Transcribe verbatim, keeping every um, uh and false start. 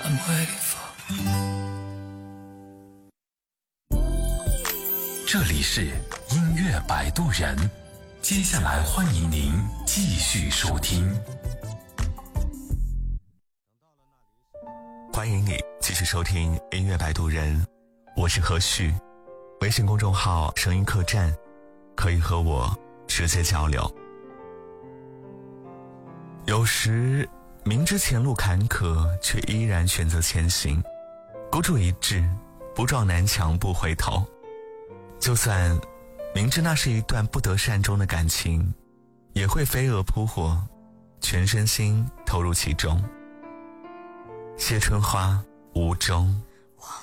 I'm waiting for。 这里是音乐摆渡人，接下来欢迎您继续收听。 欢迎你继续收听音乐摆渡人，我是何旭。微信公众号声音客栈，可以和我直接交流。有时明知前路坎坷，却依然选择前行，孤注一掷，不撞南墙不回头。就算明知那是一段不得善终的感情，也会飞蛾扑火，全身心投入其中。谢春花，无中。